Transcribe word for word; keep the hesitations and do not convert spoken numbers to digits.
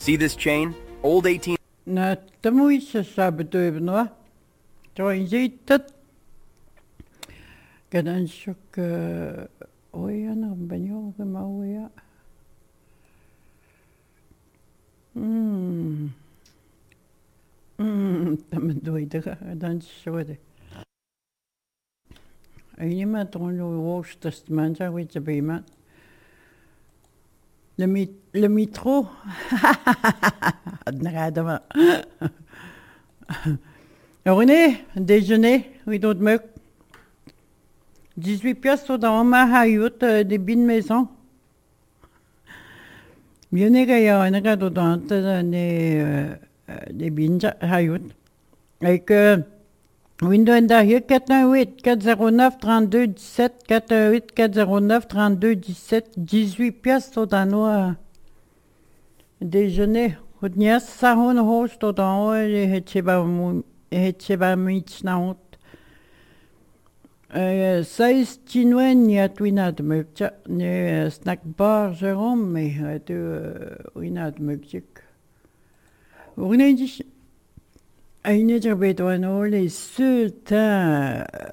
See this chain? Old eighteen... Na tamuisa sa betuibnoa. Toin ziitat. Kadan syuk oya na banyo ka mauya. Hmm. Hmm, tamandoy da kadan syuk. Ay ma tono wash testament sa wit bima. Le mit le mitro. Adnagada. René, déjeuner, oui d'autres mecs. dix-huit piastres dans ma hayout des bines maison. Bien gaya on a gado dans des des bines hayout. Avec window and here quatre un huit quatre zéro neuf trente-deux dix-sept quatre un huit quatre zéro neuf trente-deux dix-sept dix-huit piastres dans nos déjeuner. Hodnias sa hon host dans le hetcheba hetcheba mitchnaut. Sais tinwen ya twinad mukcha ne snack bar Jérôme mais de winad mukchik. Urne dis aine jabet wano les sultan